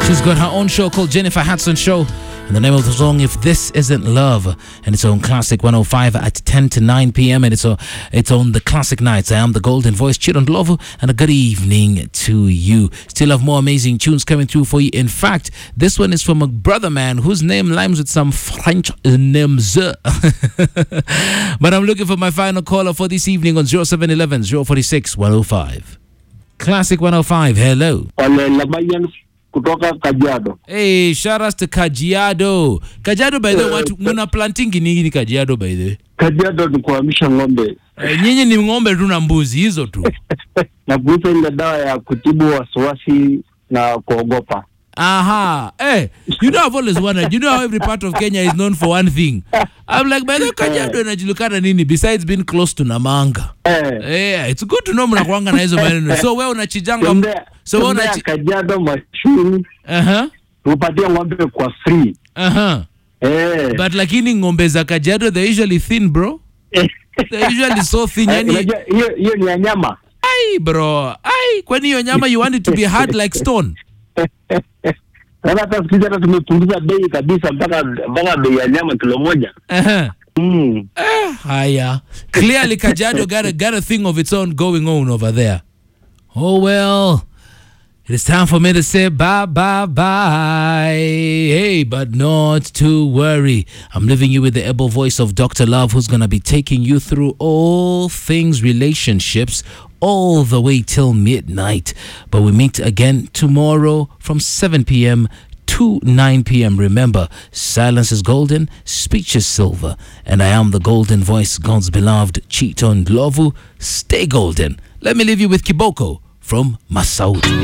She's got her own show called Jennifer Hudson Show. And the name of the song, If This Isn't Love. And it's on Classic 105 at 10 to 9 p.m. And it's on the Classic Nights. I am the Golden Voice, Chiron Lovu, and a good evening to you. Still have more amazing tunes coming through for you. In fact, this one is from a brother man whose name rhymes with some French names. But I'm looking for my final caller for this evening on 0711 046 105. Classic 105, hello. Kutoka Kajiado. Hey, shout out to Kajiado. Kajiado, by the way, muna planting nini Kajiado, by the way? Kajiado ni kuhamisha ng'ombe. Nyinyi ni ng'ombe tu na mbuzi hizo tu. Na kuuza ile dawa ya kutibu wasiwasi na kuogopa. Aha. Hey, you know I've always wondered, you know how every part of Kenya is known for one thing. I'm like, by the way, Kajiado inajulikana nini besides being close to Namanga? Yeah, it's good to know mnakuanga na hizo maneno. So wewe unachijanga. So wewe Kajiado machine. Upatie ng'ombe kwa free. But lakini ng'ombe za Kajiado they're usually thin, bro. They're usually so thin. Hiyo ni nyama. Ai bro. Ai, kwani hiyo nyama you want it to be hard like stone? Sasa tusikiza hata tumepunguza bei kabisa mpaka bei ya nyama kilo moja. Haya. Clearly Kajiado got a thing of its own going on over there. Oh well. It is time for me to say bye. Hey, but not to worry. I'm leaving you with the able voice of Dr. Love, who's going to be taking you through all things relationships all the way till midnight. But we meet again tomorrow from 7 p.m. to 9 p.m. Remember, silence is golden, speech is silver. And I am the golden voice, God's beloved Chiton Lovu. Stay golden. Let me leave you with Kiboko from Masaudi.